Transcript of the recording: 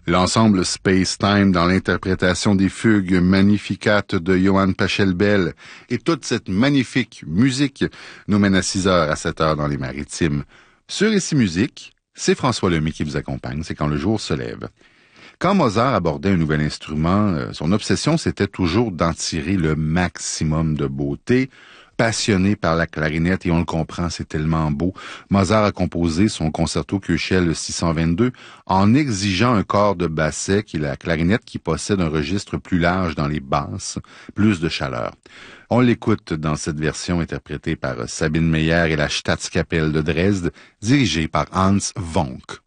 L'ensemble Space Time dans l'interprétation des fugues Magnificat de Johann Pachelbel et toute cette magnifique musique nous mène à 6 heures à 7 heures dans les Maritimes. Sur Ici Musique, c'est François Lemay qui vous accompagne, c'est quand le jour se lève. Quand Mozart abordait un nouvel instrument, son obsession c'était toujours d'en tirer le maximum de beauté. Passionné par la clarinette, et on le comprend, c'est tellement beau, Mozart a composé son concerto Köchel 622 en exigeant un corps de basset qui est la clarinette qui possède un registre plus large dans les basses, plus de chaleur. On l'écoute dans cette version interprétée par Sabine Meyer et la Staatskapelle de Dresde, dirigée par Hans Vonk.